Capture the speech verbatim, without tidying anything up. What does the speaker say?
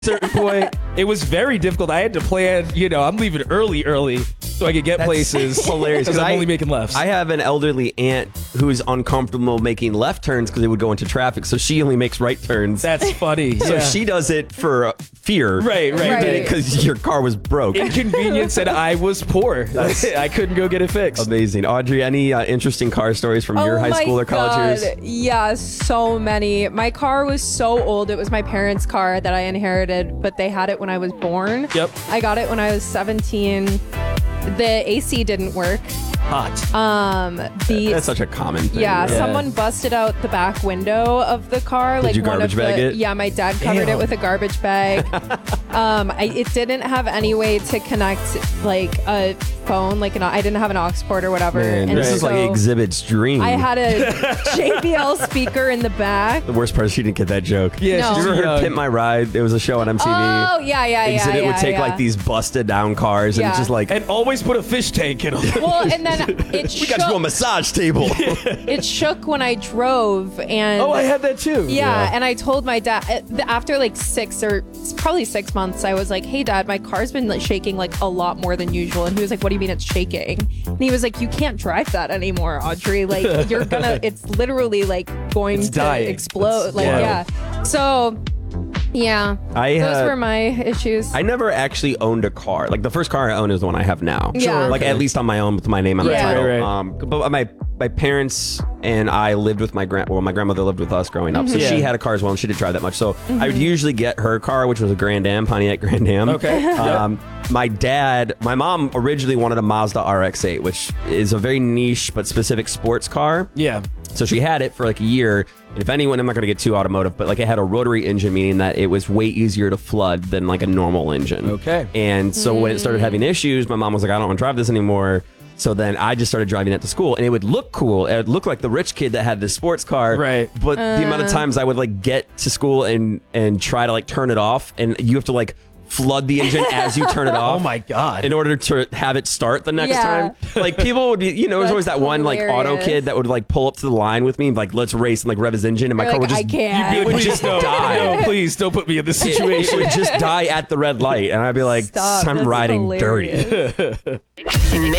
certain point, it was very difficult. I had to plan, you know, I'm leaving early, early so I could get That's places. hilarious. Because I'm I, only making lefts. I have an elderly aunt who's uncomfortable making left turns because they would go into traffic, so she only makes right turns. That's funny. So yeah. she does it for uh, fear. Right, right. You did it Right. because your car was broke. Inconvenience and I was poor. I couldn't go get it fixed. Amazing. Audrey, any uh, interesting car stories from your Oh high my school or college God. years? Yeah, so many. My car was so old. It was my parents' car that I inherited, but they had it when I was born. Yep. I got it when I was seventeen. The A C didn't work. Hot. Um, the That's such a common thing. yeah, right? someone busted out the back window of the car. Did like you one garbage of bag the, it? Yeah, my dad covered Damn. it with a garbage bag. um, I, it didn't have any way to connect like a phone. Like an, I didn't have an aux port or whatever. Man, and this is like so Exhibit's dream. I had a J B L speaker in the back. the worst part is she didn't get that joke. Yeah, No. she's You ever heard young. Pimp My Ride? It was a show on M T V. Oh yeah, yeah, yeah. Exhibit yeah, would take yeah. like these busted down cars and Yeah. it's just like, And always put a fish tank in them. Well, and then it we shook. got you a massage table. It shook when I drove, and Oh, I had that too. yeah, and I told my dad uh, after like six or probably six months, I was like, "Hey, Dad, my car's been like shaking like a lot more than usual." And he was like, "What do you mean it's shaking?" And he was like, "You can't drive that anymore, Audrey. Like you're gonna, it's literally like going It's to dying. explode. It's like wild. yeah." So yeah, I, those uh, were my issues. I never actually owned a car. Like the first car I owned is the one I have now. Yeah. Sure, Like okay. at least on my own with my name on the Yeah. title. Right, right. Um, but my my parents and I lived with my grand. Well, my grandmother lived with us growing up, so Yeah. she had a car as well, and she did drive that much. So I would usually get her car, which was a Grand Am, Pontiac Grand Am. Okay. Um, my dad, my mom originally wanted a Mazda R X eight, which is a very niche but specific sports car. Yeah. So she had it for like a year. And if anyone, I'm not going to get too automotive, but like it had a rotary engine, meaning that it was way easier to flood than like a normal engine. Okay. And so when it started having issues, my mom was like, I don't want to drive this anymore. So then I just started driving it to school, and it would look cool. It would look like the rich kid that had this sports car. Right. But the amount of times I would like get to school and and try to like turn it off, and you have to like flood the engine as you turn it off. Oh my God. In order to have it start the next Yeah. time. Like people would be, you know, there's always that That's one like auto hilarious. kid that would like pull up to the line with me, and, like let's race and like rev his engine, and my You're car like, would I just can't. it would Please just don't. die. No, please don't put me in this It, it situation. would just die at the red light, and I'd be like, Stop, I'm that's riding hilarious. dirty. Nick